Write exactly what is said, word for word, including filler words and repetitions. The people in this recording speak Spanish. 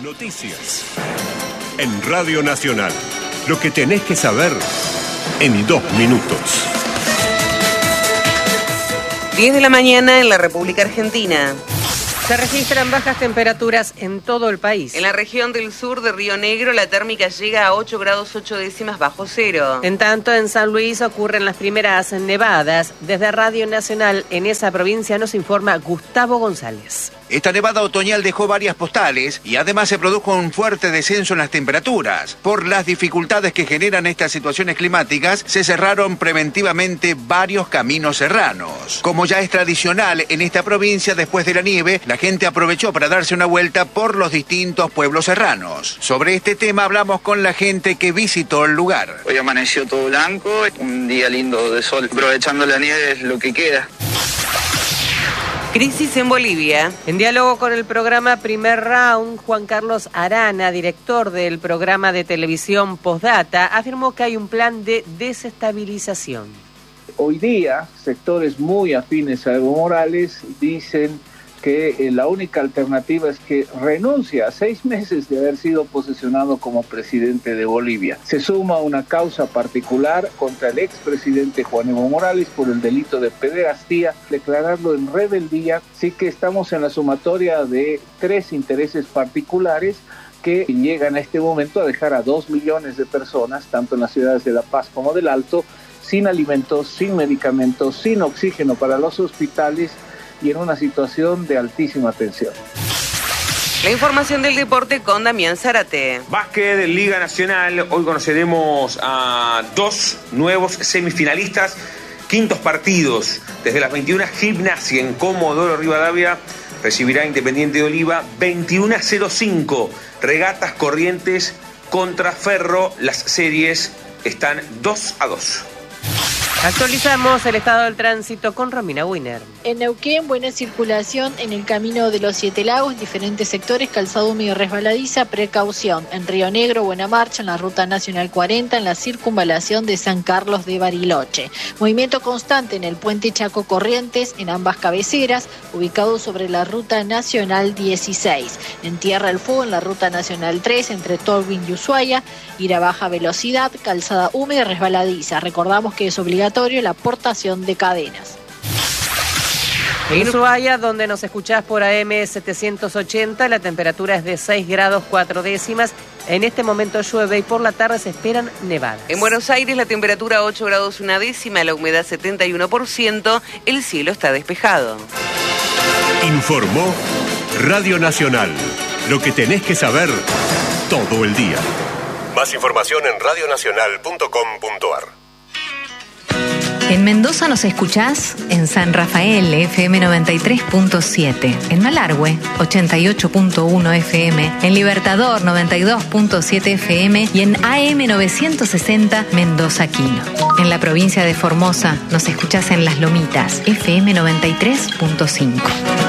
Noticias. En Radio Nacional. Lo que tenés que saber en dos minutos. diez de la mañana en la República Argentina. Se registran bajas temperaturas en todo el país. En la región del sur de Río Negro, la térmica llega a ocho grados ocho décimas bajo cero. En tanto, en San Luis ocurren las primeras nevadas. Desde Radio Nacional, en esa provincia, nos informa Gustavo González. Esta nevada otoñal dejó varias postales y además se produjo un fuerte descenso en las temperaturas. Por las dificultades que generan estas situaciones climáticas, se cerraron preventivamente varios caminos serranos. Como ya es tradicional en esta provincia, después de la nieve, la gente aprovechó para darse una vuelta por los distintos pueblos serranos. Sobre este tema hablamos con la gente que visitó el lugar. Hoy amaneció todo blanco, un día lindo de sol. Aprovechando la nieve es lo que queda. Crisis en Bolivia. En diálogo con el programa Primer Round, Juan Carlos Arana, director del programa de televisión Postdata, afirmó que hay un plan de desestabilización. Hoy día, sectores muy afines a Evo Morales dicen que eh, la única alternativa es que renuncia a seis meses de haber sido posesionado como presidente de Bolivia. Se suma una causa particular contra el expresidente Juan Evo Morales por el delito de pederastía, declararlo en rebeldía. Así que estamos en la sumatoria de tres intereses particulares que llegan a este momento a dejar a dos millones de personas, tanto en las ciudades de La Paz como del Alto, sin alimentos, sin medicamentos, sin oxígeno para los hospitales y en una situación de altísima tensión. La información del deporte con Damián Zárate. Básquet, Liga Nacional. Hoy conoceremos a dos nuevos semifinalistas, quintos partidos. Desde las veintiuna, Gimnasia en Comodoro Rivadavia recibirá Independiente de Oliva. veintiuno a cero cinco, Regatas Corrientes contra Ferro. Las series están dos a dos. Actualizamos el estado del tránsito con Romina Winer. En Neuquén, buena circulación en el camino de los Siete Lagos, diferentes sectores, calzado húmedo y resbaladiza, precaución. En Río Negro, buena marcha en la Ruta Nacional cuarenta, en la circunvalación de San Carlos de Bariloche. Movimiento constante en el puente Chaco Corrientes, en ambas cabeceras, ubicado sobre la Ruta Nacional dieciséis. En Tierra del Fuego, en la Ruta Nacional tres, entre Tolwyn y Ushuaia, ir a baja velocidad, calzada húmeda y resbaladiza. Recordamos que es obligatorio la aportación de cadenas. En Ushuaia, donde nos escuchás por A M setecientos ochenta, la temperatura es de seis grados cuatro décimas. En este momento llueve y por la tarde se esperan nevadas. En Buenos Aires, la temperatura ocho grados una décima, la humedad setenta y uno por ciento, el cielo está despejado. Informó Radio Nacional. Lo que tenés que saber todo el día. Más información en radio nacional punto com punto a r. En Mendoza nos escuchás en San Rafael, F M noventa y tres punto siete, en Malargüe, ochenta y ocho punto uno F M, en Libertador, noventa y dos punto siete F M y en A M novecientos sesenta Mendoza Quino. En la provincia de Formosa nos escuchás en Las Lomitas, F M noventa y tres punto cinco.